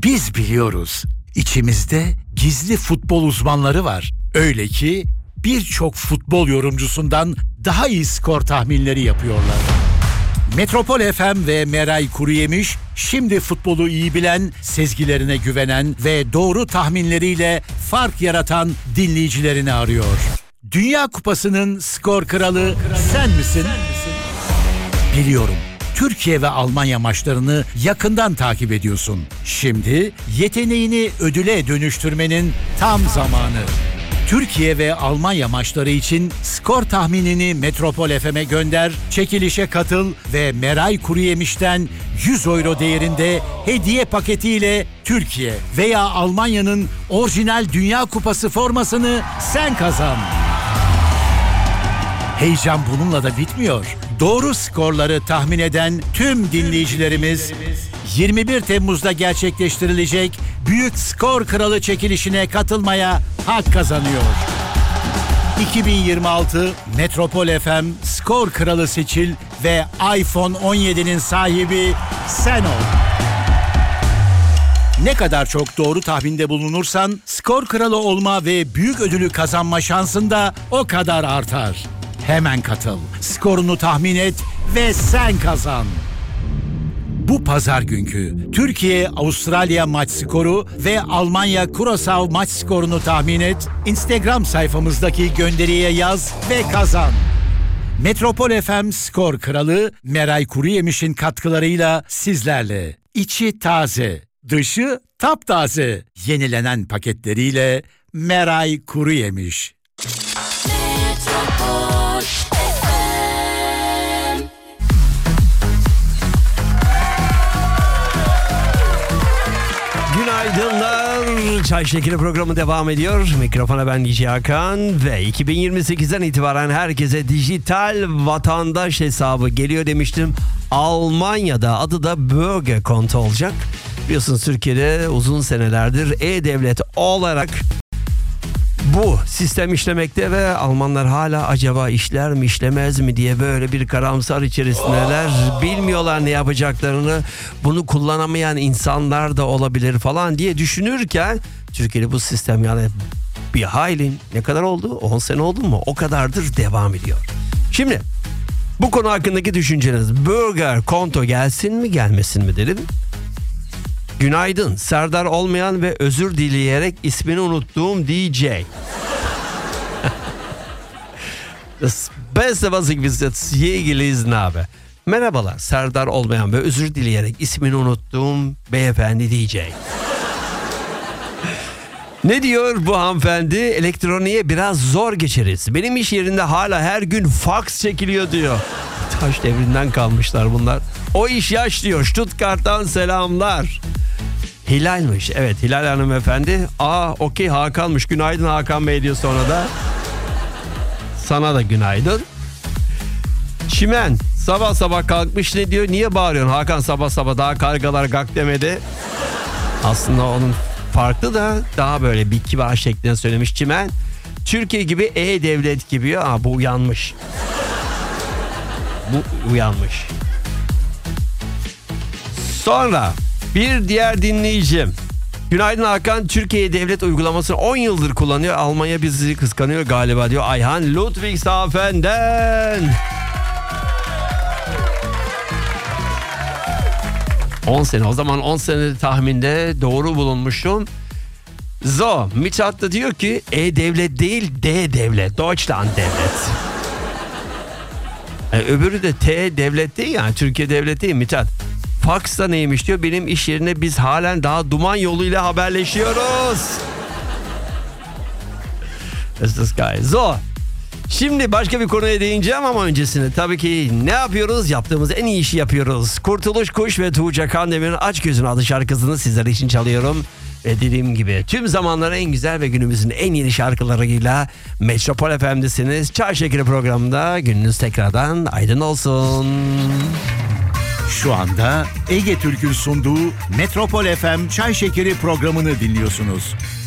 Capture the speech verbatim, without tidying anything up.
Biz biliyoruz, içimizde gizli futbol uzmanları var. Öyle ki birçok futbol yorumcusundan daha iyi skor tahminleri yapıyorlar. Metropol F M ve Meray Kuruyemiş şimdi futbolu iyi bilen, sezgilerine güvenen ve doğru tahminleriyle fark yaratan dinleyicilerini arıyor. Dünya Kupası'nın skor kralı sen misin? Biliyorum. Türkiye ve Almanya maçlarını yakından takip ediyorsun. Şimdi yeteneğini ödüle dönüştürmenin tam zamanı. Türkiye ve Almanya maçları için skor tahminini Metropol F M'e gönder, çekilişe katıl ve Meray Kuruyemiş'ten yüz euro değerinde hediye paketiyle Türkiye veya Almanya'nın orijinal Dünya Kupası formasını sen kazan. Heyecan bununla da bitmiyor. Doğru skorları tahmin eden tüm dinleyicilerimiz yirmi bir Temmuz'da gerçekleştirilecek Büyük Skor Kralı çekilişine katılmaya hak kazanıyor. iki bin yirmi altı Metropol F M Skor Kralı seçil ve iPhone on yedi'nin sahibi sen ol. Ne kadar çok doğru tahminde bulunursan skor kralı olma ve büyük ödülü kazanma şansın da o kadar artar. Hemen katıl, skorunu tahmin et ve sen kazan. Bu pazar günkü Türkiye-Avustralya maç skoru ve Almanya-Curaçao maç skorunu tahmin et, Instagram sayfamızdaki gönderiye yaz ve kazan. Metropol F M Skor Kralı Meray Kuruyemiş'in katkılarıyla sizlerle. İçi taze, dışı taptaze. Yenilenen paketleriyle Meray Kuruyemiş. Günaydınlar. Çay Şekeri programı devam ediyor. Mikrofona ben D J Hakan ve iki bin yirmi sekizden itibaren herkese dijital vatandaş hesabı geliyor demiştim. Almanya'da adı da Bürgerkonto olacak. Biliyorsunuz Türkiye'de uzun senelerdir E-Devlet olarak bu sistem işlemekte ve Almanlar hala acaba işler mi işlemez mi diye böyle bir karamsar içerisindeler. Bilmiyorlar ne yapacaklarını, bunu kullanamayan insanlar da olabilir falan diye düşünürken Türkiye'de bu sistem yani bir hayli ne kadar oldu? on sene oldu mu? O kadardır devam ediyor. Şimdi bu konu hakkındaki düşünceniz, Bürgerkonto gelsin mi gelmesin mi dedim. Günaydın. Serdar olmayan ve özür dileyerek ismini unuttuğum D J. Das Beste, was ich bis jetzt je gelesen habe. Merhabalar. Serdar olmayan ve özür dileyerek ismini unuttuğum beyefendi D J. Ne diyor bu hanımefendi? Elektroniğe biraz zor geçeriz. Benim iş yerinde hala her gün fax çekiliyor diyor. Taş devrinden kalmışlar bunlar. O iş yaş diyor. Stuttgart'tan selamlar. Hilal'miş. Evet, Hilal hanımefendi. Aa okey Hakan'mış. Günaydın Hakan Bey diyor sonra da. Sana da günaydın. Çimen sabah sabah kalkmış, ne diyor? Niye bağırıyorsun Hakan sabah sabah, daha kargalar gak demedi. Aslında onun farklı da daha böyle bir kibar şeklinde söylemiş Çimen. Türkiye gibi E-Devlet gibi. Aa bu uyanmış. Bu uyanmış. Sonra bir diğer dinleyicim. Günaydın Hakan. Türkiye devlet uygulamasını on yıldır kullanıyor. Almanya bizi kıskanıyor galiba diyor. Ayhan Ludwigshafen'den. on sene. O zaman on sene tahminde doğru bulunmuşum. So, Mithat da diyor ki E-Devlet değil D-Devlet. Deutschland devlet. Yani öbürü de T-Devlet değil yani. Türkiye devlet değil Mithat. Fax da neymiş diyor. Benim iş yerine biz halen daha duman yoluyla haberleşiyoruz. Das ist geil. So. Şimdi başka bir konuya değineceğim ama öncesinde tabii ki ne yapıyoruz? Yaptığımız en iyi işi yapıyoruz. Kurtuluş Kuş ve Tuğçe Kandemir'in Aç Gözün adlı şarkısını sizler için çalıyorum. Ve dediğim gibi tüm zamanların en güzel ve günümüzün en yeni şarkılarıyla Metropol F M'desiniz. Çay Şekeri programında gününüz tekrardan aydın olsun. Şu anda Ege Türk'ün sunduğu Metropol F M Çay Şekeri programını dinliyorsunuz.